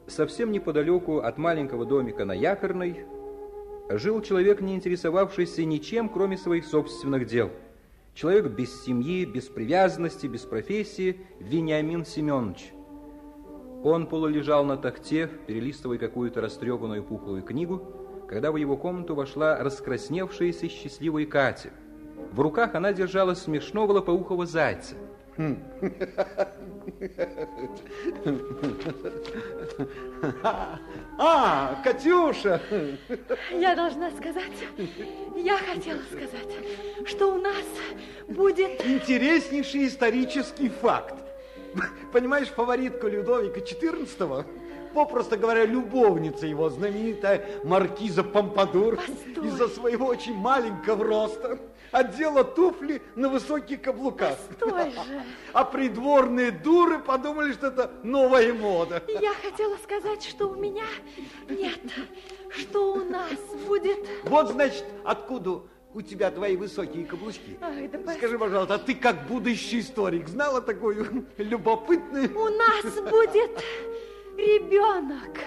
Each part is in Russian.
Совсем неподалеку от маленького домика на Якорной жил человек, не интересовавшийся ничем, кроме своих собственных дел. Человек без семьи, без привязанности, без профессии, Вениамин Семенович. Он полулежал на тахте, перелистывая какую-то растрепанную пухлую книгу, когда в его комнату вошла раскрасневшаяся счастливая Катя. В руках она держала смешного лопоухого зайца. Катюша! Я должна сказать, я хотела сказать, что у нас будет... Интереснейший исторический факт. Понимаешь, фаворитка Людовика XIV, попросту говоря, любовница его, знаменитая маркиза Помпадур, из-за своего очень маленького роста одела туфли на высоких каблуках. Постой же. А придворные дуры подумали, что это новая мода. Я хотела сказать, что у меня нет, что у нас будет... Вот, значит, откуда у тебя твои высокие каблучки. Ах, да скажи, пожалуйста, а ты как будущий историк знала такую любопытную... У нас будет ребенок.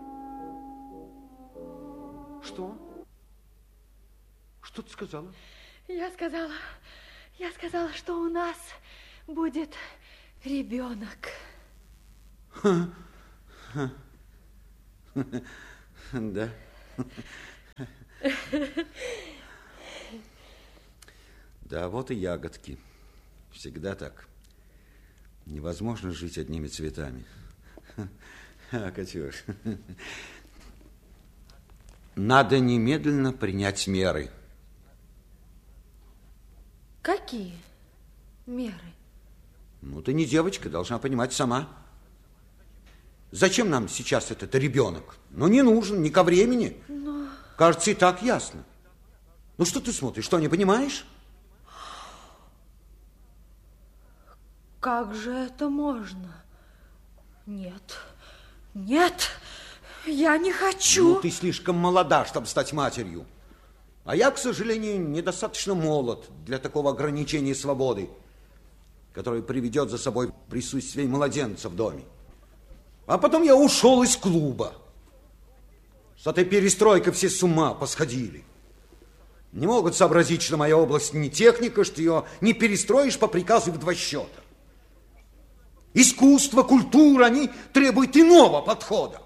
Что? Что ты сказала? Я сказала, что у нас будет ребенок. Да. Да, вот и ягодки. Всегда так. Невозможно жить одними цветами. Катюш, надо немедленно принять меры. Какие меры? Ну, ты не девочка, должна понимать сама. Зачем нам сейчас этот ребенок? Ну, не нужен, не ко времени. Но... Кажется, и так ясно. Ну, что ты смотришь, что, не понимаешь? Как же это можно? Нет, нет, я не хочу. Ну, ты слишком молода, чтобы стать матерью. А я, к сожалению, недостаточно молод для такого ограничения свободы, которое приведет за собой присутствие младенца в доме. А потом я ушел из клуба. С этой перестройкой все с ума посходили. Не могут сообразить, что моя область не техника, что ее не перестроишь по приказу в 2 счета. Искусство, культура, они требуют иного подхода.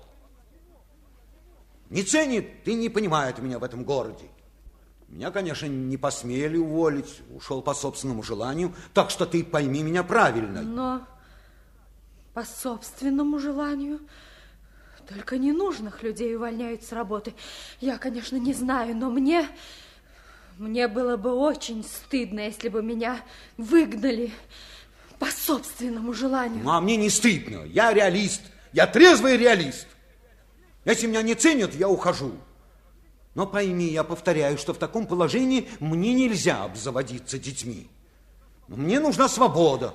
Не ценит и не понимает меня в этом городе. Меня, конечно, не посмели уволить, ушел по собственному желанию, так что ты пойми меня правильно. Но по собственному желанию только ненужных людей увольняют с работы. Я, конечно, не знаю, но мне было бы очень стыдно, если бы меня выгнали по собственному желанию. Ну, а мне не стыдно. Я реалист. Я трезвый реалист. Если меня не ценят, я ухожу. Но пойми, я повторяю, что в таком положении мне нельзя обзаводиться детьми. Мне нужна свобода.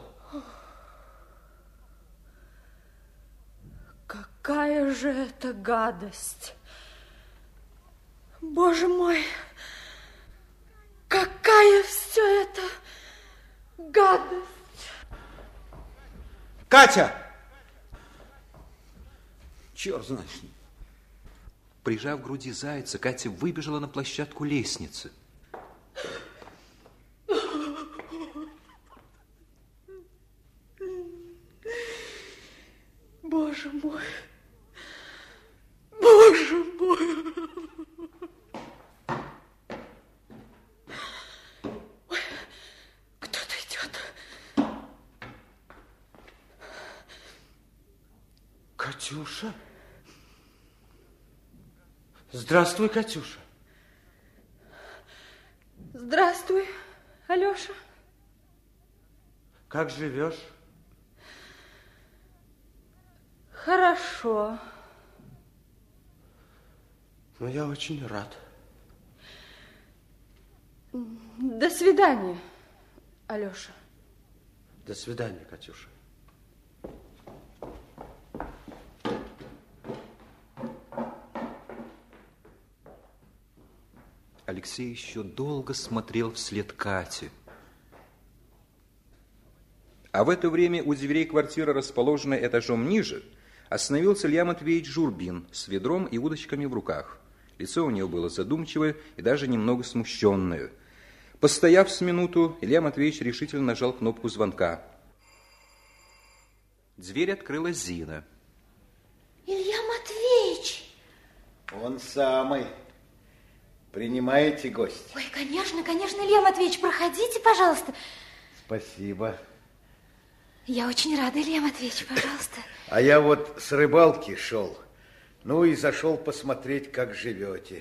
Какая же это гадость. Боже мой, какая все это гадость. Катя! Черт знает. Прижав к груди зайца, Катя выбежала на площадку лестницы. Боже мой! Боже мой! Ой, кто-то идет. Катюша? Здравствуй, Катюша. Здравствуй, Алёша. Как живешь? Хорошо. Ну, я очень рад. До свидания, Алёша. До свидания, Катюша. Алексей еще долго смотрел вслед Кате. А в это время у дверей квартиры, расположенной этажом ниже, остановился Илья Матвеевич Журбин с ведром и удочками в руках. Лицо у него было задумчивое и даже немного смущенное. Постояв с минуту, Илья Матвеевич решительно нажал кнопку звонка. Дверь открыла Зина. Илья Матвеевич! Он самый. Принимаете гостя? Ой, конечно, Илья Матвеевич, проходите, пожалуйста. Спасибо. Я очень рада, Илья Матвеевич, пожалуйста. А я вот с рыбалки шел. Ну и зашел посмотреть, как живете.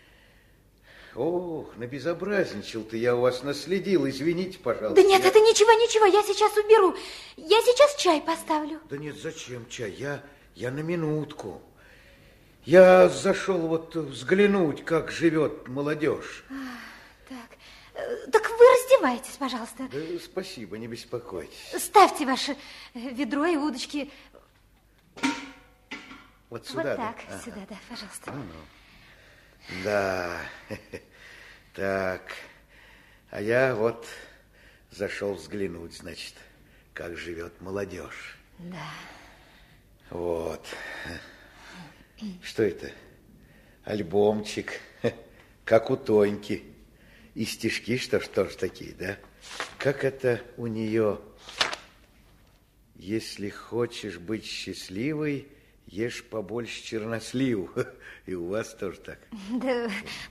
Ох, набезобразничал-то я у вас, наследил. Извините, пожалуйста. Да нет, это ничего, я сейчас уберу. Я сейчас чай поставлю. Да нет, зачем чай? Я на минутку. Я зашел вот взглянуть, как живет молодежь. Так вы раздевайтесь, пожалуйста. Да спасибо, не беспокойтесь. Ставьте ваше ведро и удочки. Вот сюда, вот так, да? сюда, да, пожалуйста. Да, так, а я вот зашел взглянуть, значит, как живет молодежь. Да. Вот. Что это? Альбомчик, как у Тоньки. И стишки, что ж, тоже такие, да? Как это у нее? Если хочешь быть счастливой, ешь побольше черносливу. И у вас тоже так. Да,